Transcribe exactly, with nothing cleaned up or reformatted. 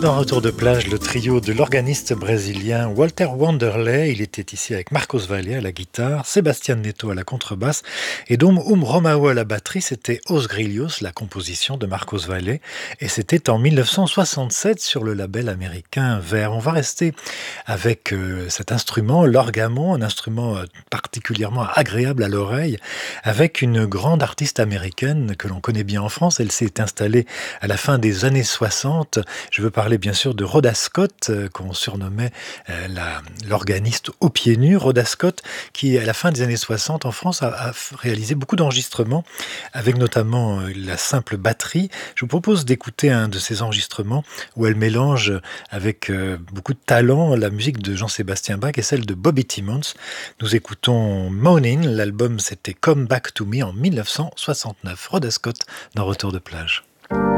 Dans Retour de plage, le trio de l'organiste brésilien Walter Wanderley, il était ici avec Marcos Valle à la guitare, Sébastien Neto à la contrebasse et Dom Um Romao à la batterie. C'était Os Grilhos, la composition de Marcos Valle, et c'était en mille neuf cent soixante-sept sur le label américain Vert. On va rester avec euh, cet instrument, l'orgamon, un instrument euh, particulièrement agréable à l'oreille, avec une grande artiste américaine que l'on connaît bien en France. Elle s'est installée à la fin des années soixante. Je veux parler bien sûr de Rhoda Scott, euh, qu'on surnommait euh, la- l'organiste aux pieds nus. Rhoda Scott, qui à la fin des années soixante en France a, a f- réalisé beaucoup d'enregistrements, avec notamment euh, la simple batterie. Je vous propose d'écouter un de ces enregistrements où elle mélange avec euh, beaucoup de talent la musique de Jean-Sébastien Bach et celle de Bobby Timmons. Nous écoutons Moanin', l'album c'était Come Back to Me en mille neuf cent soixante-neuf. Rhoda Scott dans Retour de plage.